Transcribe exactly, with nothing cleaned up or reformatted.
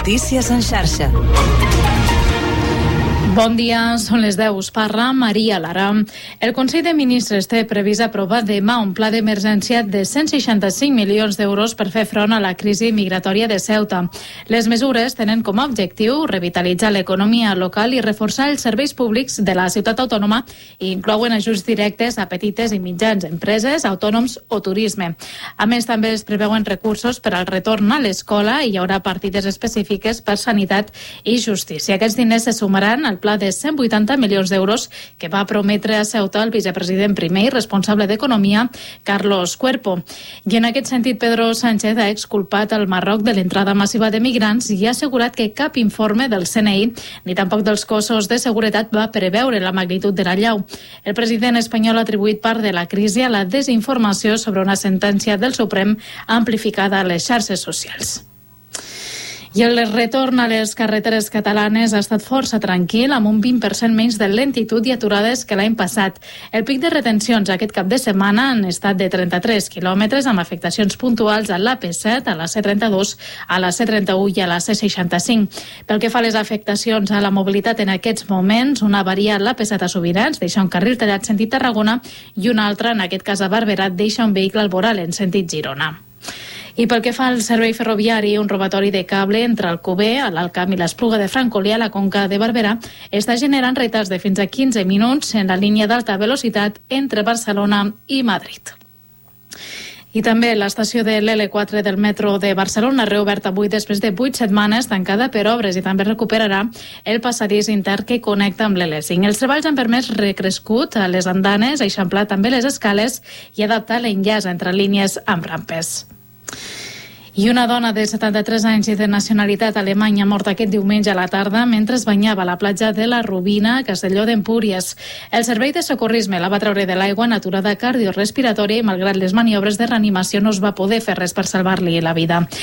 Notícies en xarxa. Bon dia, són les deu. Us parla Maria Lara. El Consell de Ministres té previst aprovar demà un pla d'emergència de cent seixanta-cinc milions d'euros per fer front a la crisi migratòria de Ceuta. Les mesures tenen com a objectiu revitalitzar l'economia local i reforçar els serveis públics de la ciutat autònoma i inclouen ajuts directes a petites i mitjans empreses, autònoms o turisme. A més, també es preveuen recursos per al retorn a l'escola i hi haurà partides específiques per sanitat i justícia. Aquests diners se sumaran al pla de cent vuitanta milions d'euros que va prometre a Ceuta el vicepresident primer i responsable d'Economia, Carlos Cuerpo. I en aquest sentit, Pedro Sánchez ha exculpat el Marroc de l'entrada massiva de migrants i ha assegurat que cap informe del C N I ni tampoc dels cossos de seguretat va preveure la magnitud de la llau. El president espanyol ha atribuït part de la crisi a la desinformació sobre una sentència del Suprem amplificada a les xarxes socials. I el retorn a les carreteres catalanes ha estat força tranquil, amb un vint per cent menys de lentitud i aturades que l'any passat. El pic de retencions aquest cap de setmana han estat de trenta-tres quilòmetres, amb afectacions puntuals a l'A P set, a la C trenta-dos, a la C trenta-u i a la C seixanta-cinc. Pel que fa a les afectacions a la mobilitat en aquests moments, una avaria a l'A P set a Sobirans deixa un carril tallat sentit Tarragona i una altra, en aquest cas a Barberà, deixa un vehicle al voral en sentit Girona. I pel que fa al servei ferroviari, un robatori de cable entre Alcover, a l'Alt Camp i l'Espluga de Francolí a la Conca de Barberà està generant retards de fins a quinze minuts en la línia d'alta velocitat entre Barcelona i Madrid. I també l'estació de l'L quatre del metro de Barcelona ha reobert avui després de vuit setmanes tancada per obres i també recuperarà el passadís intern que connecta amb l'L cinc. Els treballs han permès recrescut a les andanes, eixamplar també les escales i adaptar l'enllaç entre línies amb rampes. I una dona de setanta-tres anys i de nacionalitat alemanya ha mort aquest diumenge a la tarda mentre es banyava a la platja de la Rubina, a Castelló d'Empúries. El servei de socorrisme la va treure de l'aigua en aturada cardiorespiratòria i malgrat les maniobres de reanimació no es va poder fer res per salvar-li la vida.